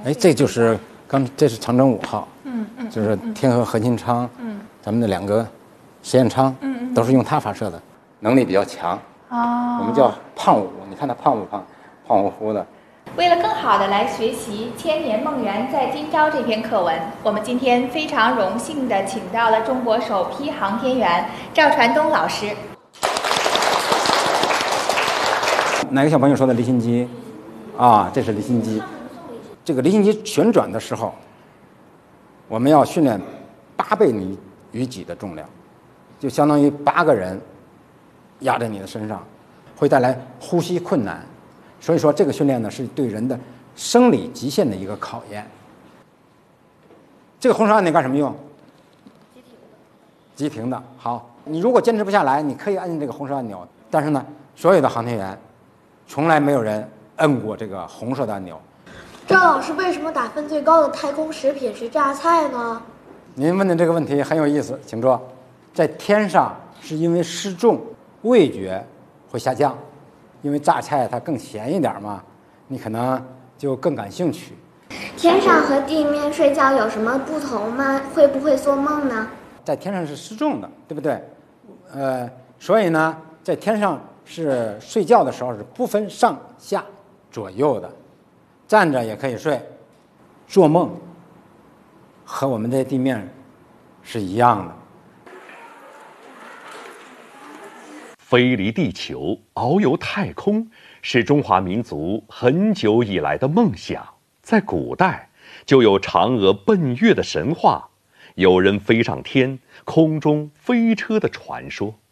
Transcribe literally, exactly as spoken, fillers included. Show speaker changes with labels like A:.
A: 哎，这就是刚这是长征五号，
B: 嗯嗯，
A: 就是天河核心舱，嗯，咱们的两个实验舱，嗯嗯，都是用它发射的，能力比较强。
B: 哦，
A: 我们叫胖五，你看它胖不胖，胖乎乎的。
B: 为了更好的来学习《千年梦圆在今朝》这篇课文，我们今天非常荣幸地请到了中国首批航天员赵传东老师。
A: 哪个小朋友说的离心机？啊，这是离心机。这个离心机旋转的时候，我们要训练八倍于于己的重量，就相当于八个人压在你的身上，会带来呼吸困难。所以说，这个训练呢是对人的生理极限的一个考验。这个红色按钮干什么用？急停的。急停的。好，你如果坚持不下来，你可以按这个红色按钮，但是呢，所有的航天员从来没有人摁过这个红色的按钮。
C: 赵老师，为什么打分最高的太空食品是榨菜呢？
A: 您问的这个问题很有意思，请坐。在天上是因为失重，味觉会下降。因为榨菜它更咸一点嘛，你可能就更感兴趣。
C: 天上和地面睡觉有什么不同吗？会不会做梦呢？
A: 在天上是失重的，对不对？呃，所以呢，在天上是睡觉的时候是不分上下左右的，站着也可以睡，做梦和我们在地面是一样的。
D: 飞离地球，遨游太空，是中华民族很久以来的梦想。在古代，就有嫦娥奔月的神话，有人飞上天，空中飞车的传说。